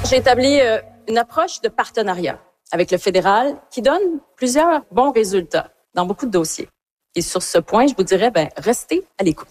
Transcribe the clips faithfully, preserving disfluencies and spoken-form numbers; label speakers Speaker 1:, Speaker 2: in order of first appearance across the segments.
Speaker 1: J'ai établi euh, une approche de partenariat avec le fédéral qui donne plusieurs bons résultats dans beaucoup de dossiers. Et sur ce point, je vous dirais, ben, restez à l'écoute.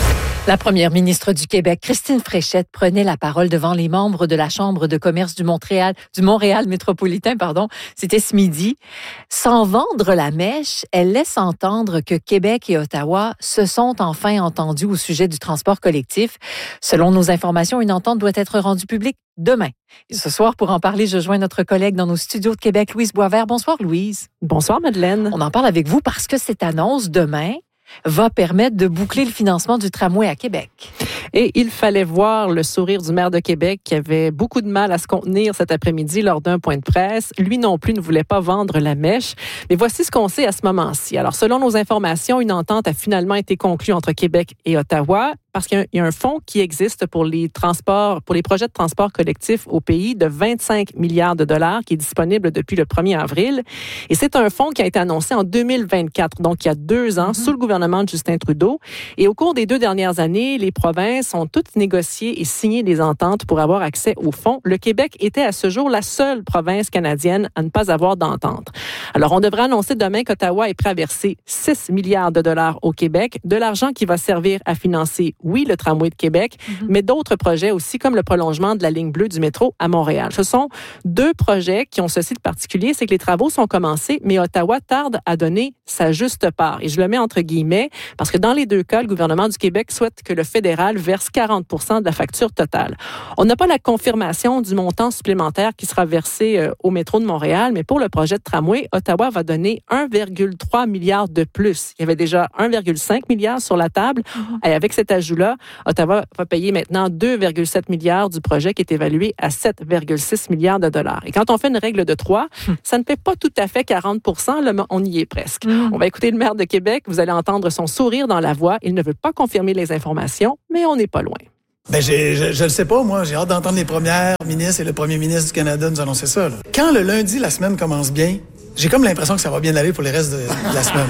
Speaker 2: La première ministre du Québec, Christine Fréchette, prenait la parole devant les membres de la Chambre de commerce du Montréal, du Montréal métropolitain, pardon. C'était ce midi. Sans vendre la mèche, elle laisse entendre que Québec et Ottawa se sont enfin entendus au sujet du transport collectif. Selon nos informations, une entente doit être rendue publique demain. Et ce soir, pour en parler, je joins notre collègue dans nos studios de Québec, Louise Boisvert. Bonsoir, Louise.
Speaker 3: Bonsoir, Madeleine.
Speaker 2: On en parle avec vous parce que cette annonce demain va permettre de boucler le financement du tramway à Québec.
Speaker 3: Et il fallait voir le sourire du maire de Québec qui avait beaucoup de mal à se contenir cet après-midi lors d'un point de presse. Lui non plus ne voulait pas vendre la mèche. Mais voici ce qu'on sait à ce moment-ci. Alors, selon nos informations, une entente a finalement été conclue entre Québec et Ottawa parce qu'il y a un, il y a un fonds qui existe pour les transports, pour les projets de transport collectif au pays de vingt-cinq milliards de dollars qui est disponible depuis le premier avril. Et c'est un fonds qui a été annoncé en deux mille vingt-quatre, donc il y a deux ans, mm-hmm. sous le gouvernement de Justin Trudeau. Et au cours des deux dernières années, les provinces ont toutes négocié et signé des ententes pour avoir accès au fonds. Le Québec était à ce jour la seule province canadienne à ne pas avoir d'entente. Alors, on devrait annoncer demain qu'Ottawa est prêt à verser six milliards de dollars au Québec, de l'argent qui va servir à financer, oui, le tramway de Québec, mm-hmm. mais d'autres projets aussi, comme le prolongement de la ligne bleue du métro à Montréal. Ce sont deux projets qui ont ceci de particulier, c'est que les travaux sont commencés, mais Ottawa tarde à donner sa juste part. Et je le mets entre guillemets, parce que dans les deux cas, le gouvernement du Québec souhaite que le fédéral verse quarante pour cent de la facture totale. On n'a pas la confirmation du montant supplémentaire qui sera versé euh, au métro de Montréal, mais pour le projet de tramway, Ottawa va donner un virgule trois milliard de plus. Il y avait déjà un virgule cinq milliard sur la table. Mm-hmm. Et avec cet ajout-là, Ottawa va payer maintenant deux virgule sept milliards du projet qui est évalué à sept virgule six milliards de dollars. Et quand on fait une règle de trois, mm. ça ne fait pas tout à fait quarante pour cent, là, mais on y est presque. Mm. On va écouter le maire de Québec. Vous allez entendre son sourire dans la voix. Il ne veut pas confirmer les informations, mais on n'est pas loin.
Speaker 4: Ben, j'ai, je, je le sais pas, moi. J'ai hâte d'entendre les premières ministres et le premier ministre du Canada nous annoncer ça, là. Quand le lundi, la semaine commence bien, j'ai comme l'impression que ça va bien aller pour les restes de, de la semaine.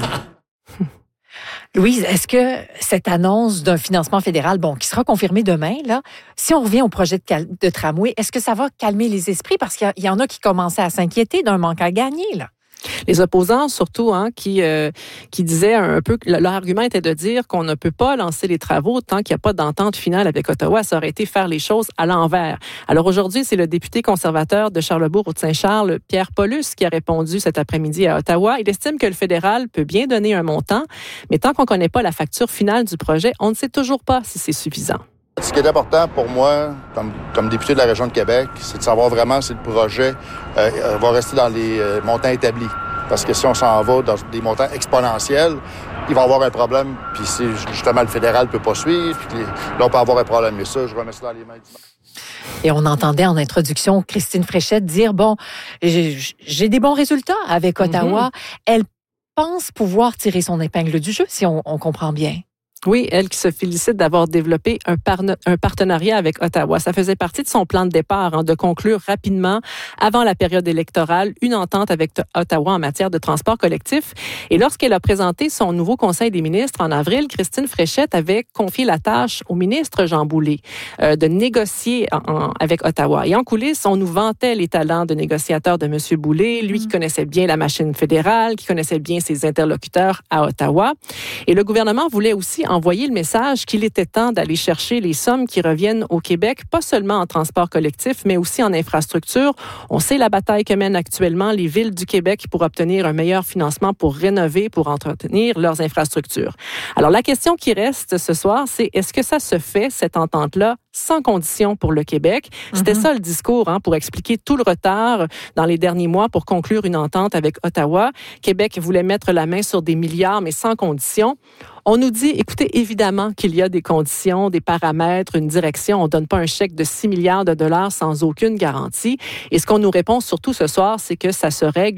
Speaker 2: Louise, est-ce que cette annonce d'un financement fédéral, bon, qui sera confirmé demain, là, si on revient au projet de, cal- de tramway, est-ce que ça va calmer les esprits? Parce qu'il y, y en a qui commençaient à s'inquiéter d'un manque à gagner, là.
Speaker 3: Les opposants, surtout, hein, qui euh, qui disaient un peu que leur argument était de dire qu'on ne peut pas lancer les travaux tant qu'il n'y a pas d'entente finale avec Ottawa. Ça aurait été faire les choses à l'envers. Alors aujourd'hui, c'est le député conservateur de Charlebourg-Haute-Saint-Charles, Pierre Paulus, qui a répondu cet après-midi à Ottawa. Il estime que le fédéral peut bien donner un montant, mais tant qu'on ne connaît pas la facture finale du projet, on ne sait toujours pas si c'est suffisant.
Speaker 5: Ce qui est important pour moi, comme, comme député de la région de Québec, c'est de savoir vraiment si le projet euh, va rester dans les euh, montants établis. Parce que si on s'en va dans des montants exponentiels, il va y avoir un problème. Puis si justement le fédéral ne peut pas suivre, puis là, on peut avoir un problème. Mais ça, je remets ça dans les mains du monde.
Speaker 2: Et on entendait en introduction Christine Fréchette dire, bon, j'ai, j'ai des bons résultats avec Ottawa. Mm-hmm. Elle pense pouvoir tirer son épingle du jeu, si on, on comprend bien.
Speaker 3: Oui, elle qui se félicite d'avoir développé un, par- un partenariat avec Ottawa. Ça faisait partie de son plan de départ, hein, de conclure rapidement, avant la période électorale, une entente avec Ottawa en matière de transport collectif. Et lorsqu'elle a présenté son nouveau Conseil des ministres en avril, Christine Fréchette avait confié la tâche au ministre Jean Boulet euh, de négocier en, en, avec Ottawa. Et en coulisses, on nous vantait les talents de négociateur de M. Boulet, lui qui connaissait bien la machine fédérale, qui connaissait bien ses interlocuteurs à Ottawa. Et le gouvernement voulait aussi envoyer le message qu'il était temps d'aller chercher les sommes qui reviennent au Québec, pas seulement en transport collectif, mais aussi en infrastructure. On sait la bataille que mènent actuellement les villes du Québec pour obtenir un meilleur financement pour rénover, pour entretenir leurs infrastructures. Alors, la question qui reste ce soir, c'est est-ce que ça se fait, cette entente-là, sans condition pour le Québec? C'était mm-hmm. ça le discours, hein, pour expliquer tout le retard dans les derniers mois pour conclure une entente avec Ottawa. Québec voulait mettre la main sur des milliards, mais sans condition. On nous dit, écoutez, évidemment qu'il y a des conditions, des paramètres, une direction. On ne donne pas un chèque de six milliards de dollars sans aucune garantie. Et ce qu'on nous répond surtout ce soir, c'est que ça se règle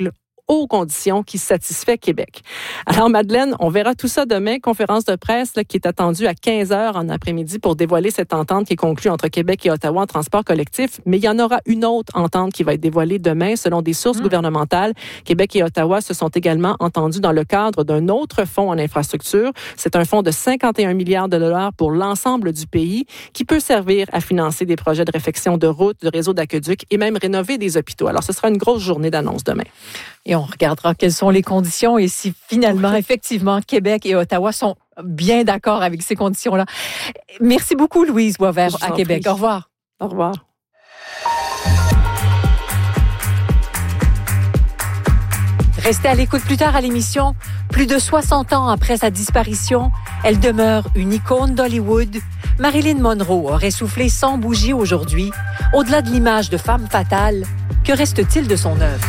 Speaker 3: aux conditions qui satisfait Québec. Alors, Madeleine, on verra tout ça demain, conférence de presse là, qui est attendue à quinze heures en après-midi pour dévoiler cette entente qui est conclue entre Québec et Ottawa en transport collectif. Mais il y en aura une autre entente qui va être dévoilée demain, selon des sources mmh. gouvernementales. Québec et Ottawa se sont également entendus dans le cadre d'un autre fonds en infrastructure. C'est un fonds de cinquante et un milliards de dollars pour l'ensemble du pays qui peut servir à financer des projets de réfection de routes, de réseaux d'aqueducs et même rénover des hôpitaux. Alors, ce sera une grosse journée d'annonce demain.
Speaker 2: Et on regardera quelles sont les conditions et si finalement, effectivement, Québec et Ottawa sont bien d'accord avec ces conditions-là. Merci beaucoup, Louise Boisvert, à Québec. Au revoir.
Speaker 3: Au revoir.
Speaker 2: Restez à l'écoute plus tard à l'émission. Plus de soixante ans après sa disparition, elle demeure une icône d'Hollywood. Marilyn Monroe aurait soufflé cent bougies aujourd'hui. Au-delà de l'image de femme fatale, que reste-t-il de son œuvre?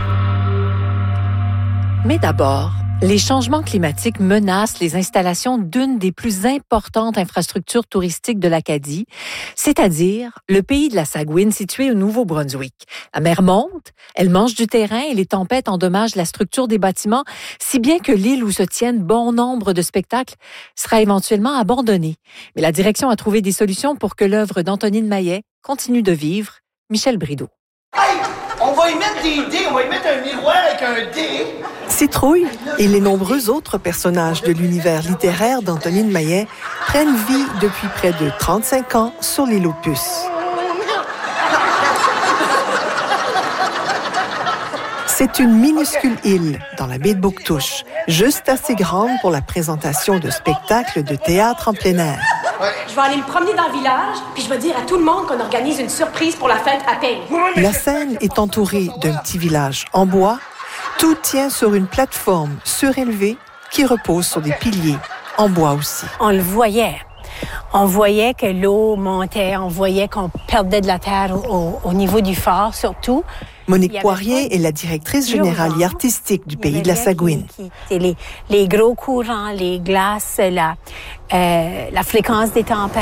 Speaker 2: Mais d'abord, les changements climatiques menacent les installations d'une des plus importantes infrastructures touristiques de l'Acadie, c'est-à-dire le pays de la Saguine situé au Nouveau-Brunswick. La mer monte, elle mange du terrain et les tempêtes endommagent la structure des bâtiments, si bien que l'île où se tiennent bon nombre de spectacles sera éventuellement abandonnée. Mais la direction a trouvé des solutions pour que l'œuvre d'Antonine Maillet continue de vivre. Michel Brideau.
Speaker 6: Hey! On va y mettre des dés, on va y mettre un miroir avec un dé.
Speaker 7: Citrouille et les nombreux autres personnages de l'univers littéraire d'Antonine Maillet prennent vie depuis près de trente-cinq ans sur l'île aux Puces. C'est une minuscule île dans la baie de Bouctouche, juste assez grande pour la présentation de spectacles de théâtre en plein air.
Speaker 8: Je vais aller me promener dans le village, puis je vais dire à tout le monde qu'on organise une surprise pour la fête à Peigne.
Speaker 7: La scène est entourée d'un petit village en bois. Tout tient sur une plateforme surélevée qui repose sur des piliers en bois aussi.
Speaker 9: On le voyait. On voyait que l'eau montait, on voyait qu'on perdait de la terre au, au niveau du phare surtout.
Speaker 7: Monique Poirier est la directrice générale et artistique du pays de la Saguine.
Speaker 9: C'est les, les gros courants, les glaces, la, euh, la fréquence des tempêtes.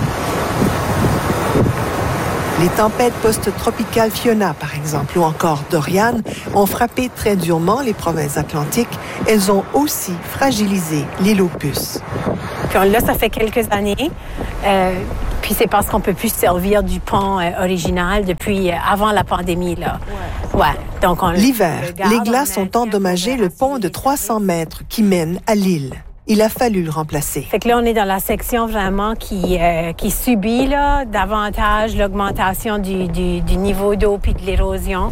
Speaker 7: Les tempêtes post-tropicales Fiona, par exemple, ou encore Dorian, ont frappé très durement les provinces atlantiques. Elles ont aussi fragilisé l'île aux Puces.
Speaker 9: Puis là, ça fait quelques années. Euh, puis c'est parce qu'on peut plus se servir du pont euh, original depuis euh, avant la pandémie, là. Ouais. Ouais. Donc on
Speaker 7: L'hiver, les glaces ont endommagé le pont de trois cents mètres qui mène à l'île. Il a fallu le remplacer.
Speaker 9: Fait que là, on est dans la section vraiment qui, euh, qui subit là, davantage l'augmentation du, du, du niveau d'eau puis de l'érosion.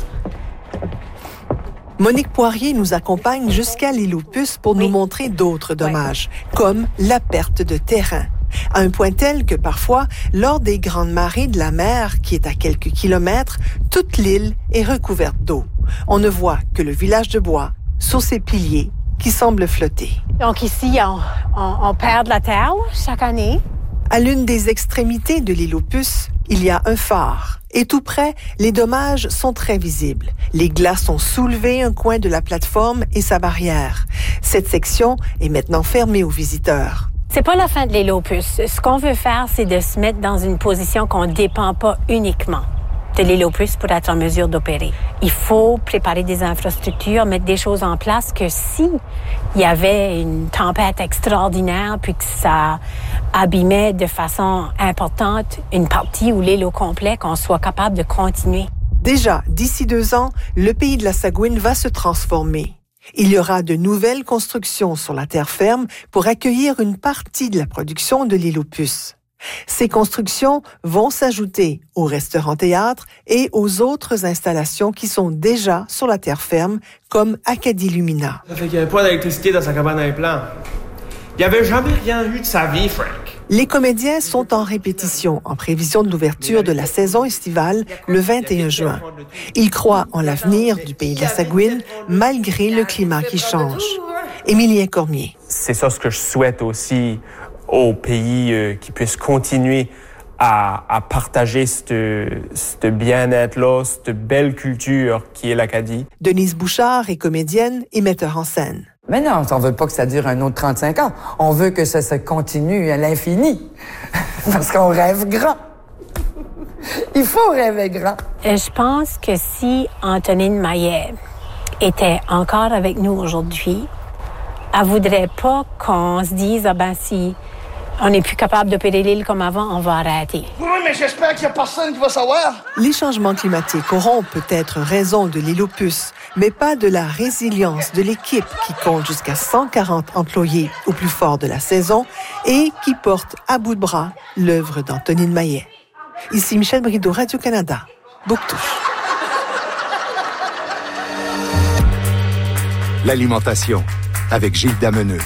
Speaker 7: Monique Poirier nous accompagne jusqu'à l'île aux Puces pour oui. nous montrer d'autres dommages, oui. comme la perte de terrain. À un point tel que parfois, lors des grandes marées de la mer, qui est à quelques kilomètres, toute l'île est recouverte d'eau. On ne voit que le village de bois sur ses piliers qui semblent flotter.
Speaker 9: Donc ici, on, on, on perd de la terre chaque année.
Speaker 7: À l'une des extrémités de l'île aux Puces, il y a un phare. Et tout près, les dommages sont très visibles. Les glaces ont soulevé un coin de la plateforme et sa barrière. Cette section est maintenant fermée aux visiteurs.
Speaker 9: C'est pas la fin de l'île aux Puces. Ce qu'on veut faire, c'est de se mettre dans une position qu'on ne dépend pas uniquement de l'île aux Puces pour être en mesure d'opérer. Il faut préparer des infrastructures, mettre des choses en place que si il y avait une tempête extraordinaire puis que ça abîmait de façon importante une partie ou l'île au complet, qu'on soit capable de continuer.
Speaker 7: Déjà, d'ici deux ans, le pays de la Saguine va se transformer. Il y aura de nouvelles constructions sur la terre ferme pour accueillir une partie de la production de l'île aux Puces. Ces constructions vont s'ajouter aux restaurants-théâtres et aux autres installations qui sont déjà sur la terre ferme, comme Acadie Lumina.
Speaker 10: Ça fait qu'il n'y avait pas d'électricité dans sa cabane à implant. Il n'y avait jamais rien eu de sa vie, Frank.
Speaker 7: Les comédiens sont en répétition en prévision de l'ouverture de la saison estivale le vingt et un juin. Ils croient en l'avenir du pays de la Saguine malgré le climat qui change. Émilien Cormier.
Speaker 11: C'est ça ce que je souhaite aussi au pays euh, qui puisse continuer à, à partager ce bien-être-là, cette belle culture qui est l'Acadie.
Speaker 7: Denise Bouchard est comédienne et metteur en scène.
Speaker 12: Mais non, on veut pas que ça dure un autre trente-cinq ans. On veut que ça se continue à l'infini. Parce qu'on rêve grand. Il faut rêver grand.
Speaker 9: Je pense que si Antonine Maillet était encore avec nous aujourd'hui, elle voudrait pas qu'on se dise, ah ben si on n'est plus capable d'opérer l'île comme avant, on va arrêter.
Speaker 6: Oui, mais j'espère qu'il n'y a personne qui va savoir.
Speaker 7: Les changements climatiques auront peut-être raison de l'île aux puces, mais pas de la résilience de l'équipe qui compte jusqu'à cent quarante employés au plus fort de la saison et qui porte à bout de bras l'œuvre d'Antonine Maillet. Ici Michel Brideau, Radio-Canada, Bouctouche.
Speaker 13: L'alimentation, avec Gilles Dameneux.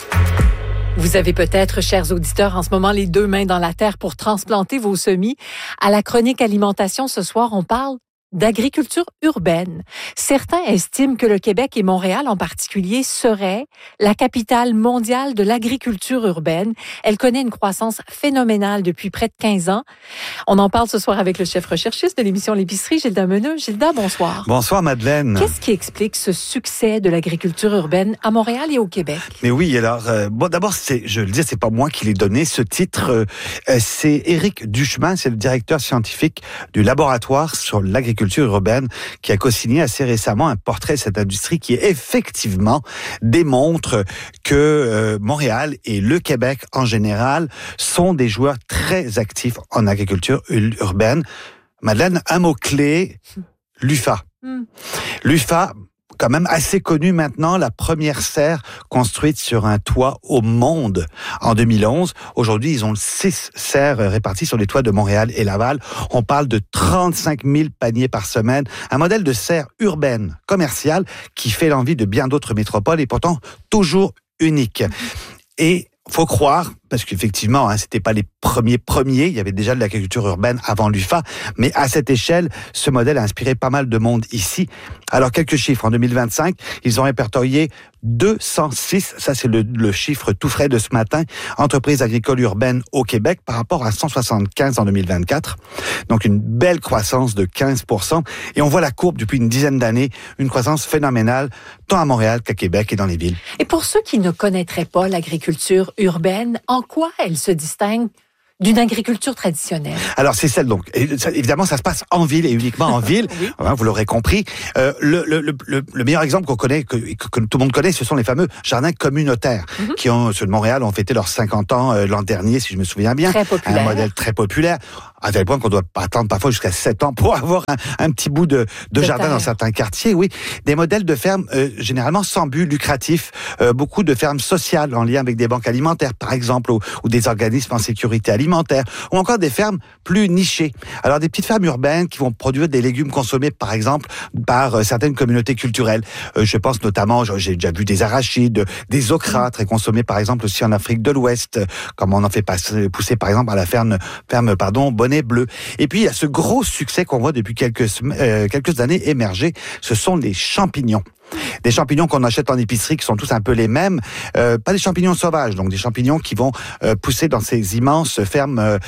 Speaker 2: Vous avez peut-être, chers auditeurs, en ce moment les deux mains dans la terre pour transplanter vos semis. À la chronique alimentation ce soir, on parle d'agriculture urbaine. Certains estiment que le Québec et Montréal en particulier seraient la capitale mondiale de l'agriculture urbaine. Elle connaît une croissance phénoménale depuis près de quinze ans. On en parle ce soir avec le chef recherchiste de l'émission L'Épicerie, Gilda Meneux. Gilda, bonsoir.
Speaker 14: Bonsoir, Madeleine.
Speaker 2: Qu'est-ce qui explique ce succès de l'agriculture urbaine à Montréal et au Québec?
Speaker 14: Mais oui, alors, euh, bon, d'abord, c'est, je le dis, c'est pas moi qui l'ai donné. Ce titre, euh, c'est Éric Duchemin, c'est le directeur scientifique du laboratoire sur l'agriculture urbaine, qui a co-signé assez récemment un portrait de cette industrie qui effectivement démontre que euh, Montréal et le Québec en général sont des joueurs très actifs en agriculture urbaine. Madeleine, un mot-clé, l'U F A. Mm. L'U F A, quand même assez connu maintenant, la première serre construite sur un toit au monde en deux mille onze. Aujourd'hui, ils ont six serres réparties sur les toits de Montréal et Laval. On parle de trente-cinq mille paniers par semaine. Un modèle de serre urbaine, commerciale, qui fait l'envie de bien d'autres métropoles et pourtant toujours unique. Et faut croire, parce qu'effectivement, hein, c'était pas les premiers premiers, il y avait déjà de l'agriculture urbaine avant l'U F A, mais à cette échelle, ce modèle a inspiré pas mal de monde ici. Alors, quelques chiffres. En deux mille vingt-cinq, ils ont répertorié deux cent six, ça c'est le, le chiffre tout frais de ce matin, entreprises agricoles urbaines au Québec par rapport à cent soixante-quinze en deux mille vingt-quatre. Donc, une belle croissance de quinze pour cent. Et on voit la courbe depuis une dizaine d'années, une croissance phénoménale, tant à Montréal qu'à Québec et dans les villes.
Speaker 2: Et pour ceux qui ne connaîtraient pas l'agriculture urbaine, en quoi elle se distingue d'une agriculture traditionnelle?
Speaker 14: Alors, c'est celle, donc, évidemment, ça se passe en ville et uniquement en ville, oui. Hein, vous l'aurez compris. Euh, le, le, le, le meilleur exemple qu'on connaît, que, que, que tout le monde connaît, ce sont les fameux jardins communautaires, mm-hmm. qui ont, ceux de Montréal, ont fêté leurs cinquante ans euh, l'an dernier, si je me souviens bien.
Speaker 2: Très populaire.
Speaker 14: Un modèle très populaire, à tel point qu'on doit attendre parfois jusqu'à sept ans pour avoir un, un petit bout de, de, de jardin terre. Dans certains quartiers, oui. Des modèles de fermes, euh, généralement sans but lucratif, euh, beaucoup de fermes sociales en lien avec des banques alimentaires, par exemple, ou, ou des organismes en sécurité alimentaire, ou encore des fermes plus nichées. Alors, des petites fermes urbaines qui vont produire des légumes consommés, par exemple, par euh, certaines communautés culturelles. Euh, je pense notamment, j'ai déjà vu des arachides, des okras, très consommés, par exemple, aussi en Afrique de l'Ouest, comme on en fait passer, pousser, par exemple, à la ferme, ferme pardon, Bonnet Bleu. Et puis, il y a ce gros succès qu'on voit depuis quelques, euh, quelques années émerger, ce sont les champignons. Des champignons qu'on achète en épicerie qui sont tous un peu les mêmes, euh, pas des champignons sauvages, donc des champignons qui vont euh, pousser dans ces immenses fermes euh,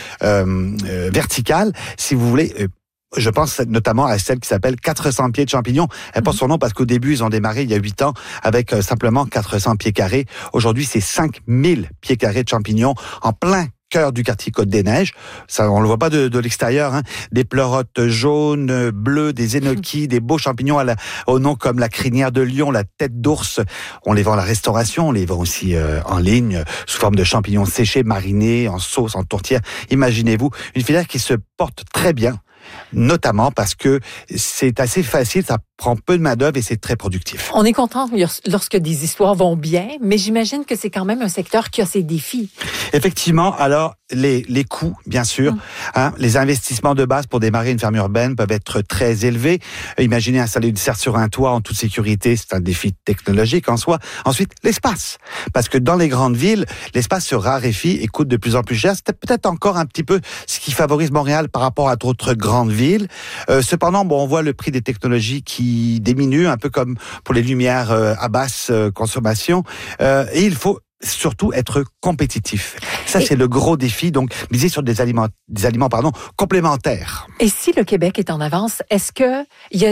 Speaker 14: euh, verticales, si vous voulez. Euh, Je pense notamment à celle qui s'appelle quatre cents pieds de champignons. Elle porte son nom parce qu'au début, ils ont démarré il y a huit ans avec euh, simplement quatre cents pieds carrés. Aujourd'hui, c'est cinq mille pieds carrés de champignons en plein cœur du quartier Côte-des-Neiges. Ça, on le voit pas de, de l'extérieur, hein. Des pleurotes jaunes, bleues, des énoquis, des beaux champignons à la, au nom comme la crinière de lion, la tête d'ours. On les vend à la restauration, on les vend aussi euh, en ligne, sous forme de champignons séchés, marinés, en sauce, en tourtière. Imaginez-vous, une filière qui se porte très bien, notamment parce que c'est assez facile, ça prend peu de main-d'œuvre et c'est très productif.
Speaker 2: On est content lorsque des histoires vont bien, mais j'imagine que c'est quand même un secteur qui a ses défis.
Speaker 14: Effectivement, alors les, les coûts, bien sûr, mmh. hein, les investissements de base pour démarrer une ferme urbaine peuvent être très élevés. Imaginez installer une serre sur un toit en toute sécurité, c'est un défi technologique en soi. Ensuite, l'espace, parce que dans les grandes villes, l'espace se raréfie et coûte de plus en plus cher. C'est peut-être encore un petit peu ce qui favorise Montréal par rapport à d'autres grandes villes. Euh, cependant, bon, on voit le prix des technologies qui diminue, un peu comme pour les lumières euh, à basse euh, consommation. Euh, et il faut surtout être compétitif. Ça, et c'est le gros défi. Donc, miser sur des aliments, des aliments, pardon, complémentaires.
Speaker 2: Et si le Québec est en avance, est-ce que il y a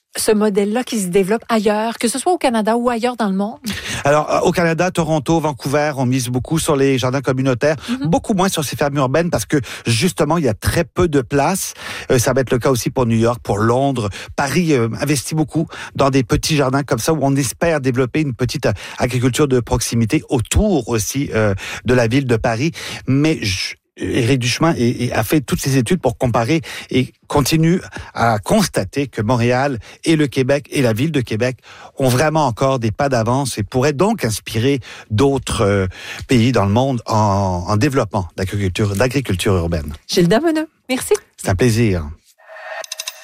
Speaker 2: ce modèle-là qui se développe ailleurs, que ce soit au Canada ou ailleurs dans le monde?
Speaker 14: Alors, au Canada, Toronto, Vancouver, on mise beaucoup sur les jardins communautaires, mm-hmm. beaucoup moins sur ces fermes urbaines parce que, justement, il y a très peu de place. Euh, ça va être le cas aussi pour New York, pour Londres. Paris euh, investit beaucoup dans des petits jardins comme ça où on espère développer une petite agriculture de proximité autour aussi euh, de la ville de Paris. Mais je Éric Duchemin a fait toutes ces études pour comparer et continue à constater que Montréal et le Québec et la ville de Québec ont vraiment encore des pas d'avance et pourraient donc inspirer d'autres pays dans le monde en, en développement d'agriculture, d'agriculture urbaine.
Speaker 2: Gilles Dameneux, merci.
Speaker 14: C'est un plaisir.